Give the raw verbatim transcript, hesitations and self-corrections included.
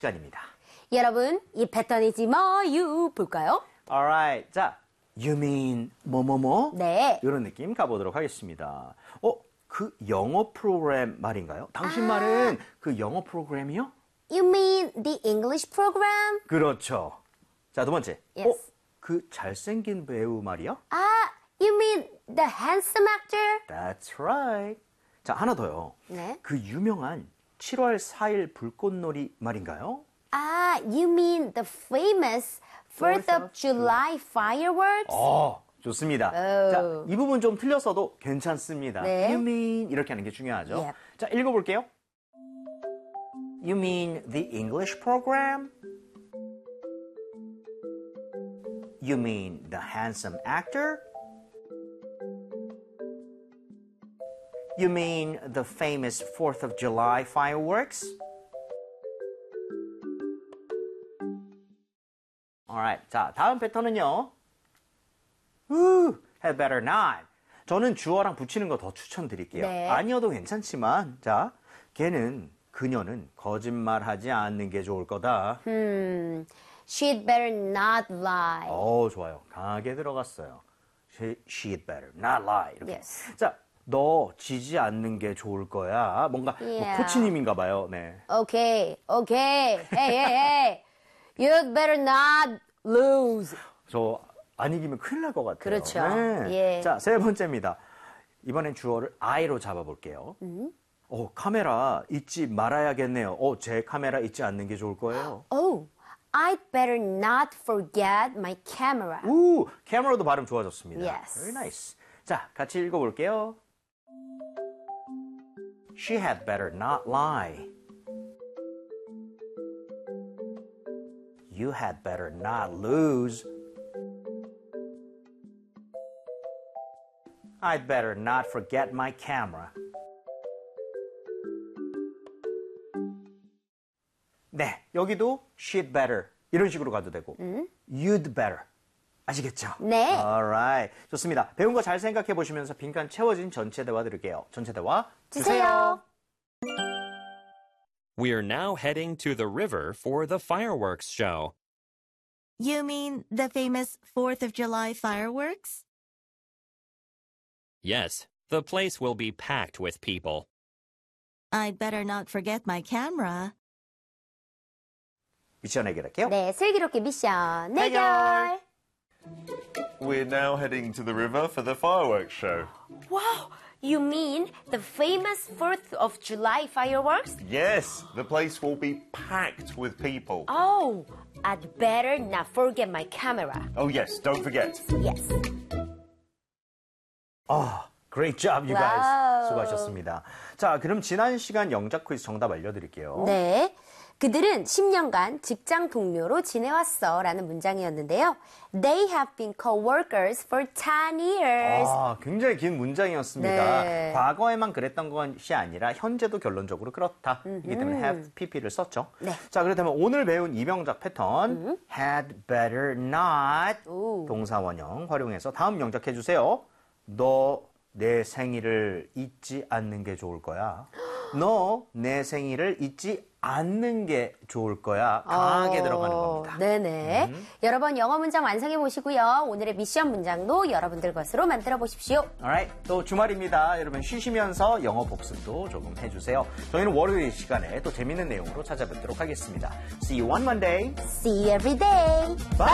시간입니다. 여러분, 이 패턴 잊지 마요. 볼까요? Alright. 자, you mean 뭐뭐뭐? 네. 이런 느낌 가보도록 하겠습니다. 어, 그 영어 프로그램 말인가요? 당신 아. 말은 그 영어 프로그램이요? You mean the English program? 그렇죠. 자, 두 번째. Yes. 어, 그 잘생긴 배우 말이요? 아, you mean the handsome actor? That's right. 자, 하나 더요. 네. 그 유명한 칠월 사일 불꽃놀이 말인가요? 아, you mean the famous fourth of July fireworks? 어, 좋습니다. 오. 자, 이 부분 좀 틀렸어도 괜찮습니다. 네. You mean 이렇게 하는 게 중요하죠. Yep. 자, 읽어볼게요. You mean the English program? You mean the handsome actor? You mean the famous fourth of July fireworks? Alright, 자, 다음 패턴은요. Ooh, had better not. 저는 주어랑 붙이는 거 더 추천드릴게요. 네. 아니어도 괜찮지만, 자, 걔는, 그녀는 거짓말하지 않는 게 좋을 거다. Hmm, she'd better not lie. 어, 좋아요. 강하게 들어갔어요. She, she'd better not lie. 이렇게. Yes. 자, 너 지지 않는 게 좋을 거야. 뭔가 뭐 Yeah. 코치님인가 봐요. 네. Okay, okay. Hey, hey, hey. You'd better not lose. 저 안 이기면 큰일 날 것 같아요. 그렇죠. 네. 예. 자, 세 번째입니다. 이번엔 주어를 I로 잡아볼게요. 음? 어, 카메라 잊지 말아야겠네요. 어, 제 카메라 잊지 않는 게 좋을 거예요. Oh, I'd better not forget my camera. 우, 카메라도 발음 좋아졌습니다. Yes. Very nice. 자, 같이 읽어볼게요. She had better not lie. You had better not lose. I'd better not forget my camera. 네, 여기도 she'd better 이런 식으로 가도 되고 음? you'd better 아시겠죠? 네. Alright, 좋습니다. 배운 거 잘 생각해 보시면서 빈칸 채워진 전체 대화 들을게요. 전체 대화 주세요. We're now heading to the river for the fireworks show. You mean the famous fourth of July fireworks? Yes, the place will be packed with people. I'd better not forget my camera. 미션 해결할게요. 네, 슬기롭게 미션 해결. 해결. We're now heading to the river for the fireworks show. Wow, you mean the famous fourth of July fireworks? Yes, the place will be packed with people. Oh, I'd better not forget my camera. Oh yes, don't forget. Yes. 아, great job, you guys. 와우. 수고하셨습니다. 자, 그럼 지난 시간 영작 퀴즈 정답 알려드릴게요. 네. 그들은 십 년간 직장 동료로 지내왔어 라는 문장이었는데요. They have been co-workers for ten years. 아, 굉장히 긴 문장이었습니다. 네. 과거에만 그랬던 것이 아니라 현재도 결론적으로 그렇다. 이기 때문에 have pp를 썼죠. 네. 자, 그렇다면 오늘 배운 이병작 패턴 음. had better not 오. 동사원형 활용해서 다음 영작해 주세요. 너 내 생일을 잊지 않는 게 좋을 거야. 너 내 생일을 잊지 않는 게 좋을 거야. 강하게 어, 들어가는 겁니다. 네네. 음. 여러 번 영어 문장 완성해 보시고요. 오늘의 미션 문장도 여러분들 것으로 만들어 보십시오. Alright, 또 주말입니다. 여러분 쉬시면서 영어 복습도 조금 해주세요. 저희는 월요일 시간에 또 재밌는 내용으로 찾아뵙도록 하겠습니다. See you on Monday. See you every day. Bye.